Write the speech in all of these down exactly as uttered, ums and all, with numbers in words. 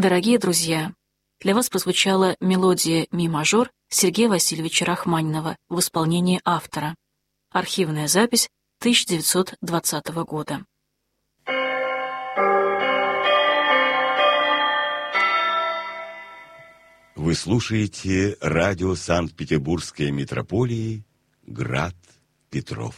Дорогие друзья, для вас прозвучала мелодия ми-мажор Сергея Васильевича Рахманинова в исполнении автора. Архивная запись тысяча девятьсот двадцатого года. Вы слушаете радио Санкт-Петербургской митрополии «Град Петров».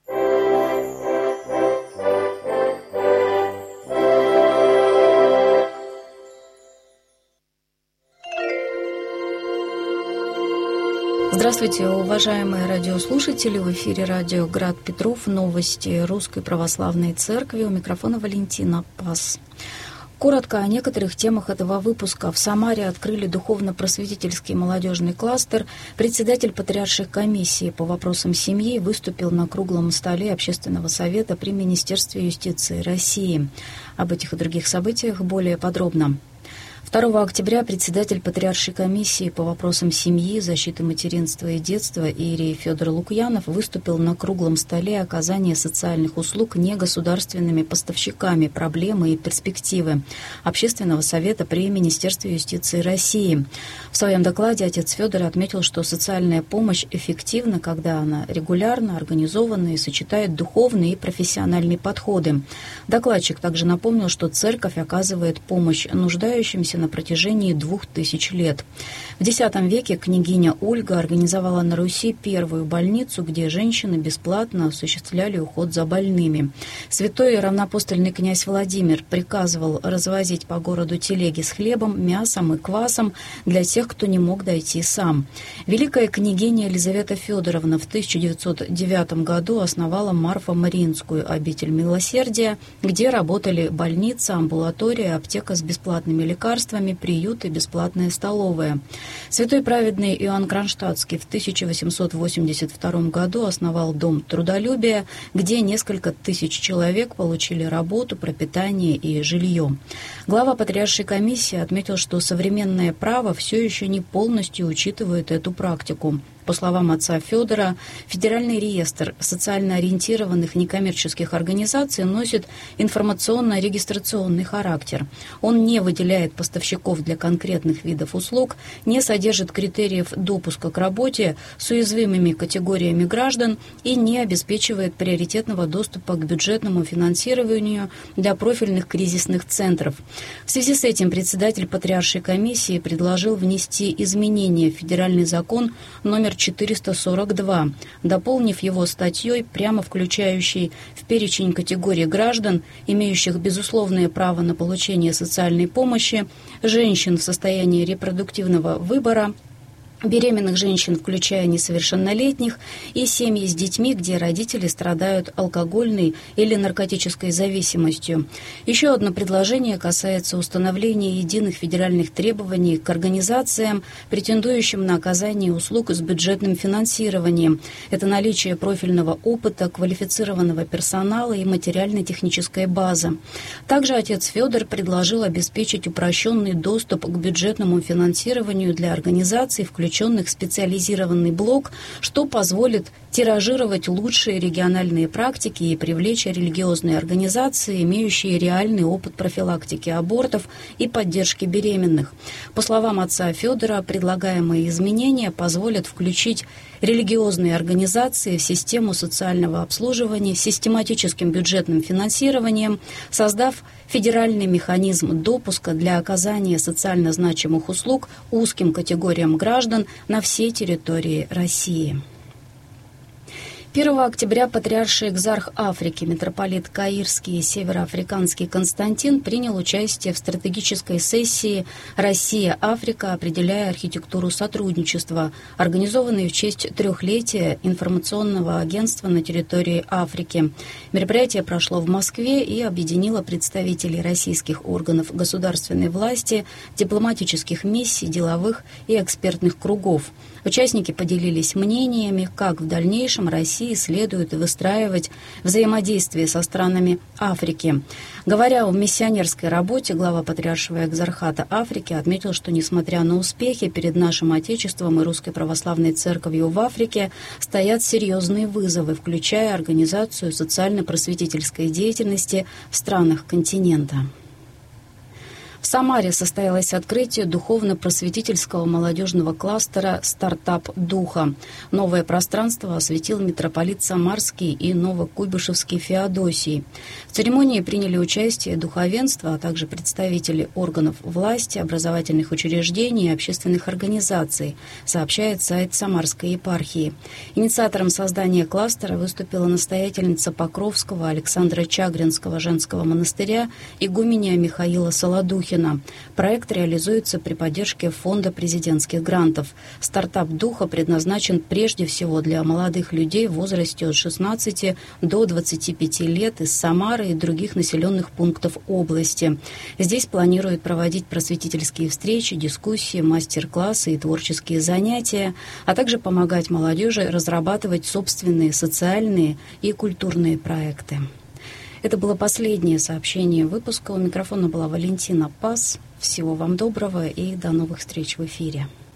Здравствуйте, уважаемые радиослушатели! В эфире радио «Град Петров», новости Русской Православной Церкви. У микрофона Валентина Пас. Коротко о некоторых темах этого выпуска. В Самаре открыли духовно-просветительский молодежный кластер. Председатель Патриаршей комиссии по вопросам семьи выступил на круглом столе Общественного совета при Министерстве юстиции России. Об этих и других событиях более подробно. второго октября председатель Патриаршей комиссии по вопросам семьи, защиты материнства и детства иерей Федор Лукьянов выступил на круглом столе оказания социальных услуг негосударственными поставщиками, проблемы и перспективы Общественного совета при Министерстве юстиции России. В своем докладе отец Федор отметил, что социальная помощь эффективна, когда она регулярно, организована и сочетает духовные и профессиональные подходы. Докладчик также напомнил, что церковь оказывает помощь нуждающимся на протяжении двух тысяч лет. В десятом веке княгиня Ольга организовала на Руси первую больницу, где женщины бесплатно осуществляли уход за больными. Святой равноапостольный князь Владимир приказывал развозить по городу телеги с хлебом, мясом и квасом для тех, кто не мог дойти сам. Великая княгиня Елизавета Федоровна в тысяча девятьсот девятом году основала Марфо-Мариинскую обитель милосердия, где работали больница, амбулатория, аптека с бесплатными лекарствами, приют и бесплатная столовая. Святой праведный Иоанн Кронштадтский в тысяча восемьсот восемьдесят втором году основал Дом трудолюбия, где несколько тысяч человек получили работу, пропитание и жилье. Глава Патриаршей комиссии отметил, что современное право все еще не полностью учитывает эту практику. По словам отца Федора, Федеральный реестр социально ориентированных некоммерческих организаций носит информационно-регистрационный характер. Он не выделяет поставщиков для конкретных видов услуг, не содержит критериев допуска к работе с уязвимыми категориями граждан и не обеспечивает приоритетного доступа к бюджетному финансированию для профильных кризисных центров. В связи с этим председатель Патриаршей комиссии предложил внести изменения в федеральный закон номер четыреста сорок два, дополнив его статьей, прямо включающей в перечень категорий граждан, имеющих безусловное право на получение социальной помощи, женщин в состоянии репродуктивного выбора, беременных женщин, включая несовершеннолетних, и семьи с детьми, где родители страдают алкогольной или наркотической зависимостью. Еще одно предложение касается установления единых федеральных требований к организациям, претендующим на оказание услуг с бюджетным финансированием. Это наличие профильного опыта, квалифицированного персонала и материально-техническая база. Также отец Федор предложил обеспечить упрощенный доступ к бюджетному финансированию для организаций, включая включенных в специализированный блок, что позволит тиражировать лучшие региональные практики и привлечь религиозные организации, имеющие реальный опыт профилактики абортов и поддержки беременных. По словам отца Федора, предлагаемые изменения позволят включить религиозные организации в систему социального обслуживания с систематическим бюджетным финансированием, создав федеральный механизм допуска для оказания социально значимых услуг узким категориям граждан на всей территории России. первого октября патриарший экзарх Африки, митрополит Каирский и североафриканский Константин принял участие в стратегической сессии «Россия-Африка. Определяя архитектуру сотрудничества», организованной в честь трехлетия информационного агентства на территории Африки. Мероприятие прошло в Москве и объединило представителей российских органов государственной власти, дипломатических миссий, деловых и экспертных кругов. Участники поделились мнениями, как в дальнейшем России следует выстраивать взаимодействие со странами Африки. Говоря о миссионерской работе, глава Патриаршего экзархата Африки отметил, что, несмотря на успехи перед нашим Отечеством и Русской Православной Церковью в Африке, стоят серьезные вызовы, включая организацию социально-просветительской деятельности в странах континента. В Самаре состоялось открытие духовно-просветительского молодежного кластера «Стартап Духа». Новое пространство осветил митрополит Самарский и Новокуйбышевский Феодосий. В церемонии приняли участие духовенство, а также представители органов власти, образовательных учреждений и общественных организаций, сообщает сайт Самарской епархии. Инициатором создания кластера выступила настоятельница Покровского Александра Чагринского женского монастыря игуменья Михаила Солодухина. Проект реализуется при поддержке Фонда президентских грантов. «Стартап Духа» предназначен прежде всего для молодых людей в возрасте от шестнадцати до двадцати пяти лет из Самары и других населенных пунктов области. Здесь планируют проводить просветительские встречи, дискуссии, мастер-классы и творческие занятия, а также помогать молодежи разрабатывать собственные социальные и культурные проекты. Это было последнее сообщение выпуска. У микрофона была Валентина Пас. Всего вам доброго и до новых встреч в эфире.